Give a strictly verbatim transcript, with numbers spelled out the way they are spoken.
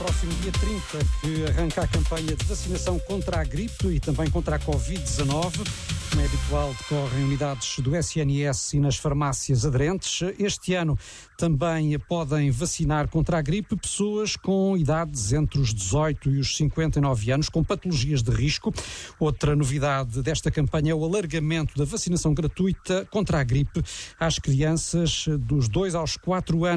próximo dia trinta que arranca a campanha de vacinação contra a gripe e também contra a covid dezanove. Como é habitual, decorrem unidades do S N S e nas farmácias aderentes. Este ano também podem vacinar contra a gripe pessoas com idades entre os dezoito e os cinquenta e nove anos, com patologias de risco. Outra novidade desta campanha é o alargamento da vacinação gratuita contra a gripe às crianças dos dois aos quatro anos.